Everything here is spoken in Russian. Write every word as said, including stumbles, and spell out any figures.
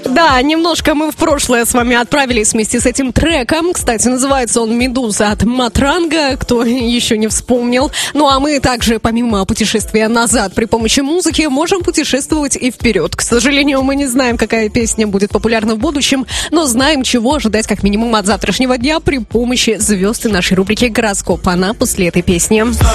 Да, немножко мы в прошлое с вами отправились вместе с этим треком. Кстати, называется он «Медуза» от Матранга, кто еще не вспомнил. Ну а мы также, помимо путешествия назад при помощи музыки, можем путешествовать и вперед. К сожалению, мы не знаем, какая песня будет популярна в будущем, но знаем, чего ожидать как минимум от завтрашнего дня при помощи звезд и нашей рубрики «Гороскоп». Она после этой песни.